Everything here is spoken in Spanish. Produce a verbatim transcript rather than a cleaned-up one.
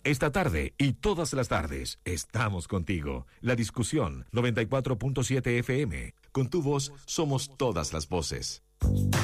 Esta tarde y todas las tardes estamos contigo. La discusión noventa y cuatro punto siete F M. Con tu voz somos todas las voces.